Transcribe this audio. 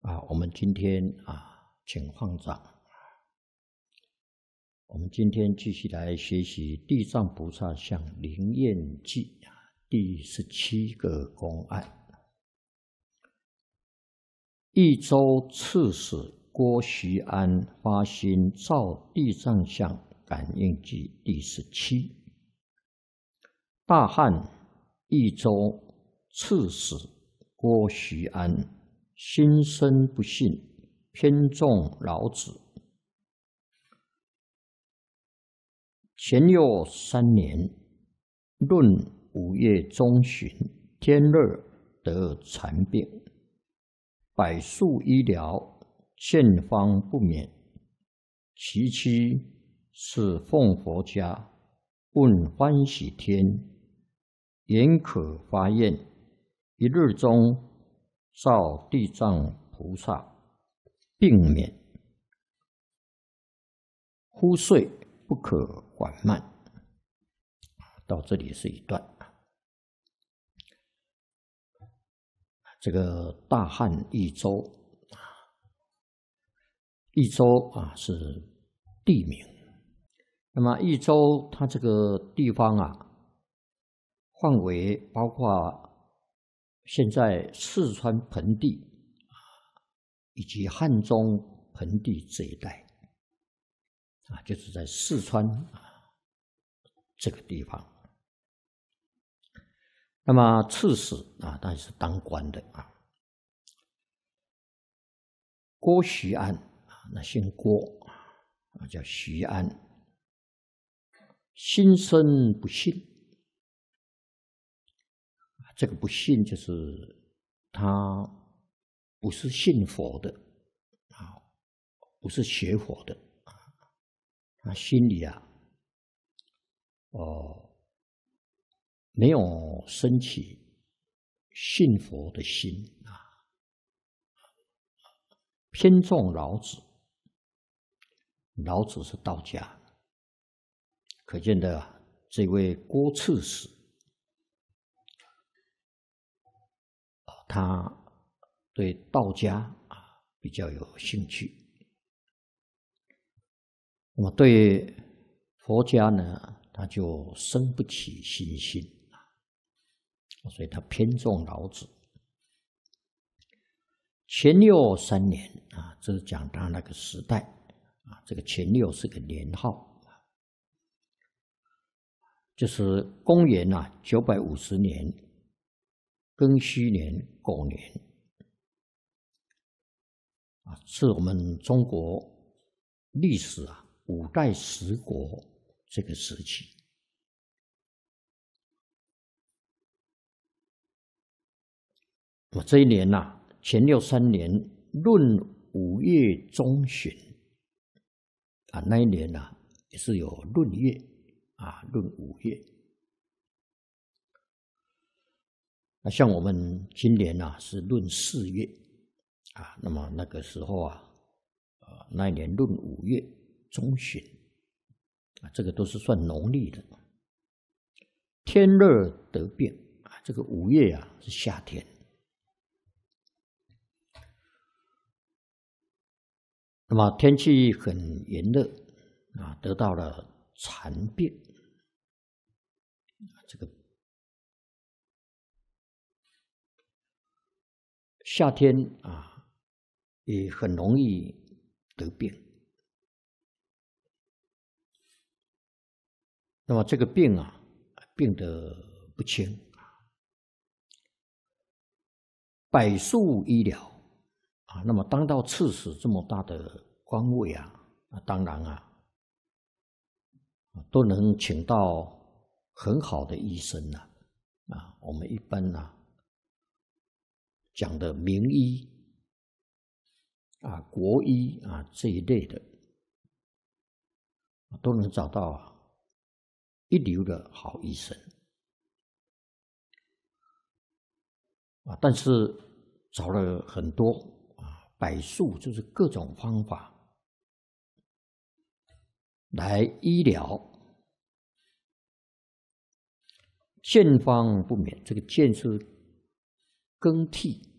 我们今天请放掌。我们今天继续来学习《地藏菩萨像灵验记》第17个公案。益州刺史郭徐安发心造地藏像感应记第17。大汉益州刺史郭徐安心生不信，偏重老子。前又3年，闰5月中旬，天热得残病，百术医疗，见方不免。其妻是奉佛家，问欢喜天，言可发愿，一日中造地藏菩萨，病免。忽遂不可缓慢。到这里是一段。这个大汉益州，益州是地名。那么益州它这个地方范围包括现在四川盆地以及汉中盆地这一带就是在四川这个地方。那么刺史当然是当官的郭徐安那姓郭叫徐安，心生不信。这个不信就是他不是信佛的不是学佛的他心里没有升起信佛的心偏重老子。老子是道家，可见的这位郭刺史他对道家比较有兴趣。那么对佛家呢，他就生不起信心，所以他偏重老子。前六3年这是讲他那个时代这个前六是个年号，就是公元950年庚戌年狗年是我们中国历史5代10国这个时期。那么这一年前六3年闰5月中旬那一年也是有闰月闰5月。像我们今年是闰4月那么那个时候那一年闰5月中旬这个都是算农历的。天热得病这个5月是夏天。那么天气很炎热得到了残病。这个夏天也很容易得病。那么这个病病得不轻，百术医疗那么当到刺史这么大的官位当然都能请到很好的医生我们一般讲的名医国医这一类的都能找到一流的好医生但是找了很多百术，就是各种方法来医疗，见方不免。这个见是更替